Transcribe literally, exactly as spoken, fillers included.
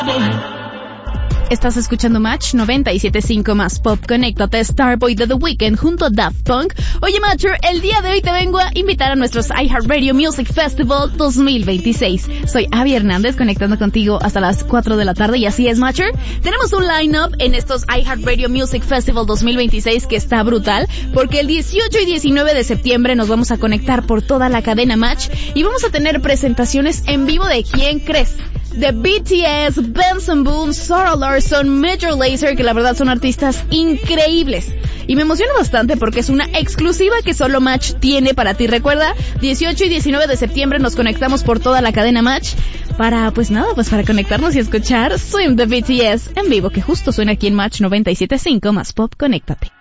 Estás escuchando Match noventa y siete punto cinco más Pop. Conéctate, Starboy de The Weeknd junto a Daft Punk. Oye, Matcher, el día de hoy te vengo a invitar a nuestros iHeartRadio Music Festival dos mil veintiséis. Soy Abby Hernández, conectando contigo hasta las cuatro de la tarde, y así es, Matcher. Tenemos un line-up en estos iHeartRadio Music Festival dos mil veintiséis que está brutal, porque el dieciocho y diecinueve de septiembre nos vamos a conectar por toda la cadena Match y vamos a tener presentaciones en vivo de ¿quién crees? De B T S, Benson Boone, Sarah Larson, Major Lazer, que la verdad son artistas increíbles. Y me emociona bastante porque es una exclusiva que solo Match tiene para ti. Recuerda, dieciocho y diecinueve de septiembre nos conectamos por toda la cadena Match para, pues nada, pues para conectarnos y escuchar Swim de B T S en vivo, que justo suena aquí en Match noventa y siete punto cinco más Pop. Conéctate.